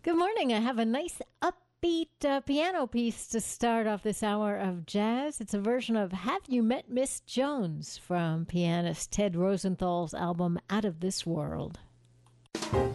Good morning. I have a nice upbeat piano piece to start off this hour of jazz. It's a version of Have You Met Miss Jones from pianist Ted Rosenthal's album Out of This World.